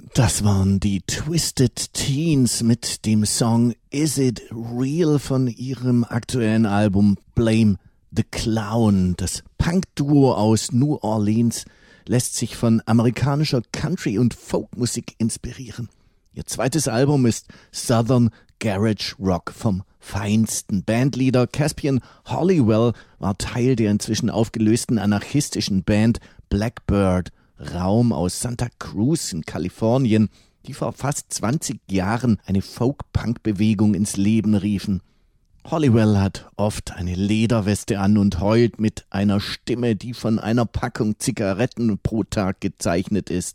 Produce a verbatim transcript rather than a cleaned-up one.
Das waren die Twisted Teens mit dem Song Is It Real von ihrem aktuellen Album Blame the Clown. Das Punk-Duo aus New Orleans lässt sich von amerikanischer Country- und Folkmusik inspirieren. Ihr zweites Album ist Southern Garage Rock vom Feinsten. Bandleader Caspian Hollywell war Teil der inzwischen aufgelösten anarchistischen Band Blackbird Raum aus Santa Cruz in Kalifornien, die vor fast zwanzig Jahren eine Folk-Punk-Bewegung ins Leben riefen. Hollywell hat oft eine Lederweste an und heult mit einer Stimme, die von einer Packung Zigaretten pro Tag gezeichnet ist.